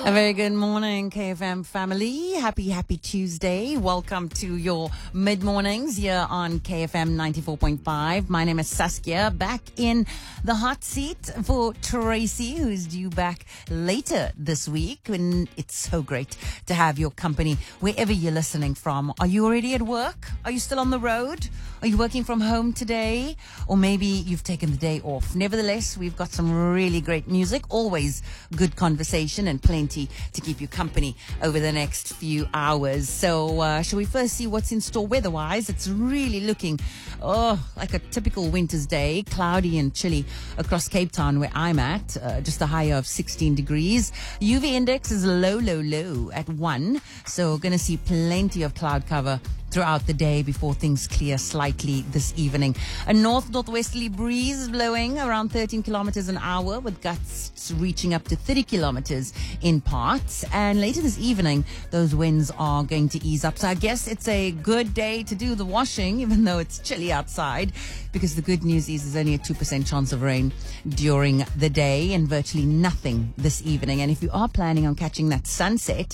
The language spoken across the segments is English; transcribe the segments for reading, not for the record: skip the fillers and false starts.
A very good morning, KFM family. Happy Tuesday. Welcome to your mid-mornings here on KFM 94.5. My name is Saskia, back in the hot seat for Tracy, who's due back later this week. And it's so great to have your company wherever you're listening from. Are you already at work? Are you still on the road? Are you working from home today? Or maybe you've taken the day off. Nevertheless, we've got some really great music, always good conversation and plenty to keep you company over the next few hours. So shall we first see what's in store weather-wise? It's really looking like a typical winter's day, cloudy and chilly across Cape Town where I'm at, just a high of 16 degrees. UV index is low at 1, so going to see plenty of cloud cover throughout the day before things clear slightly this evening. A northwesterly breeze blowing around 13 kilometers an hour with gusts reaching up to 30 kilometers in parts. And later this evening, those winds are going to ease up. So I guess it's a good day to do the washing, even though it's chilly outside, because the good news is there's only a 2% chance of rain during the day and virtually nothing this evening. And if you are planning on catching that sunset,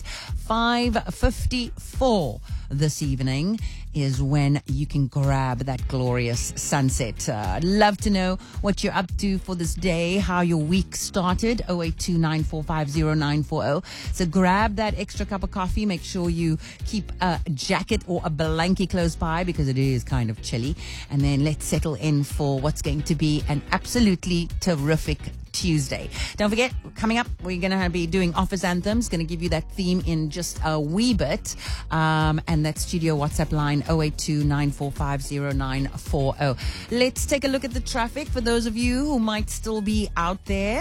5:54 this evening is when you can grab that glorious sunset. I'd love to know what you're up to for this day, how your week started. 0829450940. So grab that extra cup of coffee. Make sure you keep a jacket or a blankie close by because it is kind of chilly. And then let's settle in for what's going to be an absolutely terrific Tuesday. Don't forget, coming up, we're going to be doing Office Anthems. Going to give you that theme in just a wee bit. And that studio WhatsApp line 0829450940. Let's take a look at the traffic for those of you who might still be out there.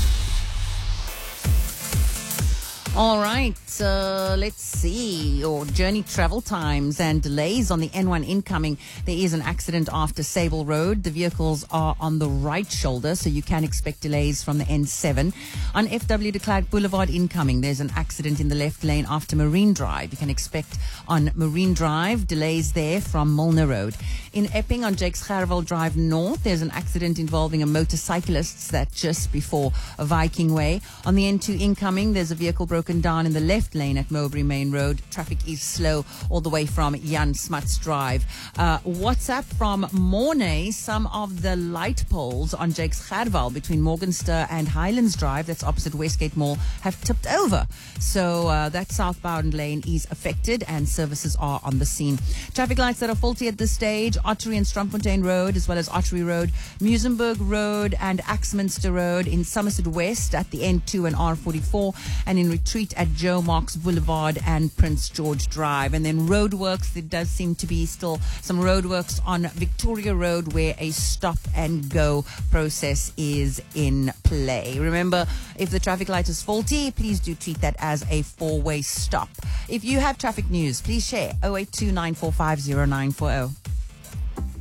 All right, let's see your journey travel times and delays on the N1 incoming. There is an accident after Sable Road. The vehicles are on the right shoulder, so you can expect delays from the N7. On FW de Klerk Boulevard incoming, there's an accident in the left lane after Marine Drive. You can expect on Marine Drive delays there from Milner Road. In Epping on Jakes Gerwel Drive North, there's an accident involving a motorcyclist that's just before Viking Way. On the N2 incoming, there's a vehicle broken down in the left lane at Mowbray Main Road. Traffic is slow all the way from Jan Smuts Drive. WhatsApp from Mornay, some of the light poles on Jakes Gerwel between Morgenster and Highlands Drive, that's opposite Westgate Mall, have tipped over. So that southbound lane is affected and services are on the scene. Traffic lights that are faulty at this stage: Ottery and Stromfontein Road, as well as Ottery Road, Muizenberg Road and Axminster Road, in Somerset West at the N2 and R44, and in Retreat at Joe Marks Boulevard and Prince George Drive. And then roadworks, there does seem to be still some roadworks on Victoria Road where a stop and go process is in play. Remember, if the traffic light is faulty, please do treat that as a four-way stop. If you have traffic news, please share 0829450940.